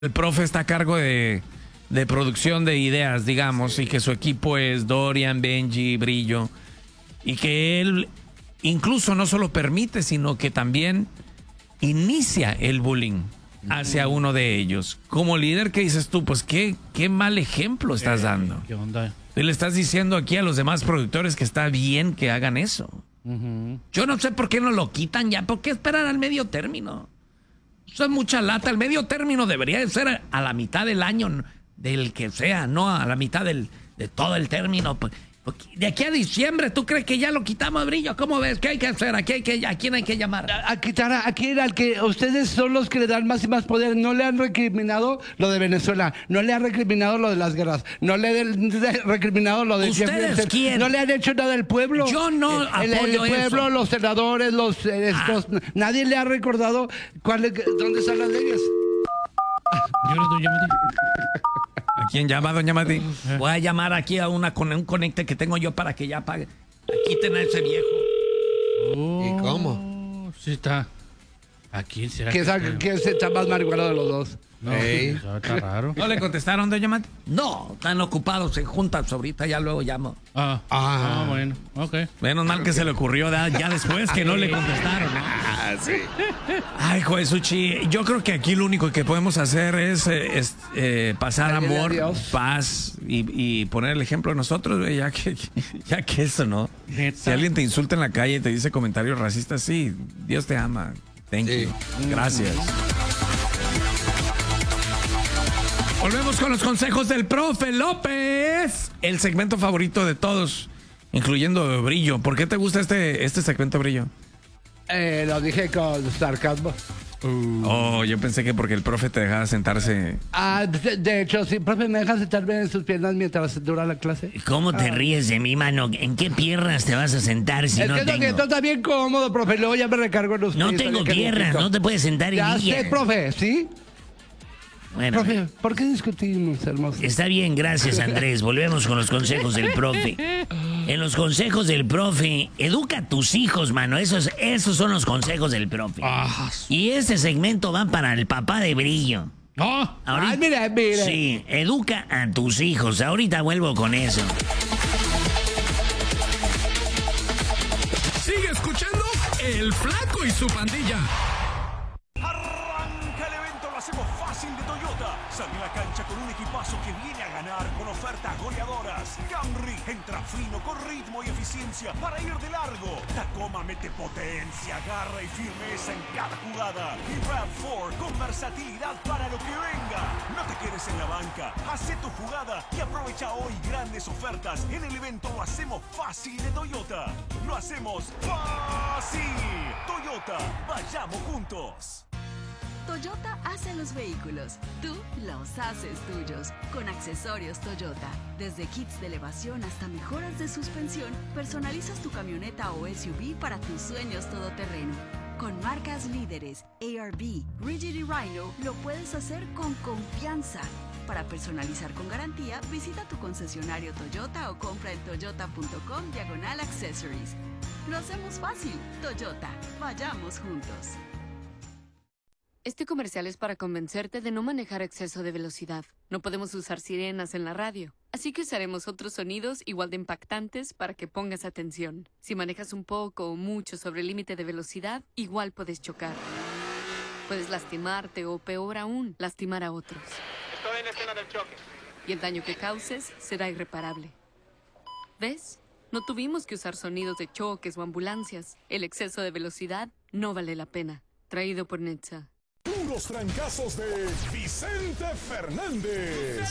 El profe está a cargo de producción de ideas, digamos, y que su equipo es Dorian, Benji, Brillo, y que él incluso no solo permite, sino que también inicia el bullying hacia uno de ellos. Como líder, ¿qué dices tú? Pues qué mal ejemplo estás dando. ¿Qué onda? Y le estás diciendo aquí a los demás productores que está bien que hagan eso. Yo no sé por qué no lo quitan ya. ¿Por qué esperar al medio término? Eso es mucha lata. El medio término debería de ser a la mitad del año, del que sea, no a la mitad de todo el término. De aquí a diciembre, ¿tú crees que ya lo quitamos, Brillo? ¿Cómo ves? ¿Qué hay que hacer? ¿A quién hay que llamar? A quitar a quién, al que ustedes son los que le dan más y más poder. No le han recriminado lo de Venezuela, no le han recriminado lo de las guerras, no le han recriminado lo de ¿Ustedes quién? No le han hecho nada al pueblo. Yo no apoyo el pueblo, eso. los senadores, nadie le ha recordado dónde están las leyes. ¿A quién llama, doña Mati? Voy a llamar aquí a un conecte que tengo yo para que ya pague. Quiten a ese viejo. ¿Y cómo? Sí está. ¿A quién será? ¿Quién se está más marihuana de los dos? No, está raro. ¿No le contestaron, doña Mati? No, están ocupados en juntas ahorita, ya luego llamo. Bueno, ok. Menos mal que se le ocurrió ya después que no le contestaron. Sí. Ay, Josuchi, yo creo que aquí lo único que podemos hacer es pasar amor, paz y poner el ejemplo de nosotros, güey, ya que eso, ¿no? ¿Neta? Si alguien te insulta en la calle y te dice comentarios racistas, sí, Dios te ama. Thank you. Gracias. Volvemos con los consejos del profe López. El segmento favorito de todos, incluyendo Brillo. ¿Por qué te gusta este segmento, Brillo? Lo dije con sarcasmo. Oh, yo pensé que porque el profe te dejaba sentarse. De hecho, sí, profe, me deja sentarme en sus piernas mientras dura la clase. ¿Cómo te ríes de mi mano? ¿En qué piernas te vas a sentar si no tengo? Esto está bien cómodo, profe. Luego ya me recargo en los No pies, tengo qué piernas, rico. no te puedes sentar en Ya ellas. sé, profe, ¿sí? Bueno, Profe, ¿por qué discutimos, hermoso? está bien, gracias, Andrés. Volvemos con los consejos del profe. En los consejos del profe, educa a tus hijos, mano. Esos son los consejos del profe. Y este segmento va para el papá de Brillo. Ay, mira. Sí, educa a tus hijos. Ahorita vuelvo con eso. Sigue escuchando El Flaco y su pandilla. Arranca el evento, lo hacemos fácil de Toyota. Sale a la cancha con un equipazo que viene a ganar con ofertas goleadoras. Camry entra fino con ritmo y eficiencia para ir de largo. Tacoma mete potencia, garra y firmeza en cada jugada. Y RAV4 con versatilidad para lo que venga. No te quedes en la banca, hace tu jugada y aprovecha hoy grandes ofertas en el evento Lo hacemos fácil de Toyota. Lo hacemos fácil. Toyota, vayamos juntos. Toyota hace los vehículos, tú los haces tuyos. Con accesorios Toyota, desde kits de elevación hasta mejoras de suspensión, personalizas tu camioneta o SUV para tus sueños todoterreno. Con marcas líderes, ARB, Rigid y Rhino, lo puedes hacer con confianza. Para personalizar con garantía, visita tu concesionario Toyota o compra en toyota.com/accessories. Lo hacemos fácil. Toyota, vayamos juntos. Este comercial es para convencerte de no manejar a exceso de velocidad. No podemos usar sirenas en la radio, así que usaremos otros sonidos igual de impactantes para que pongas atención. Si manejas un poco o mucho sobre el límite de velocidad, igual puedes chocar. Puedes lastimarte o, peor aún, lastimar a otros. Estoy en la escena del choque. Y el daño que causes será irreparable. ¿Ves? No tuvimos que usar sonidos de choques o ambulancias. El exceso de velocidad no vale la pena. Traído por Netza. Puros trancazos de Vicente Fernández.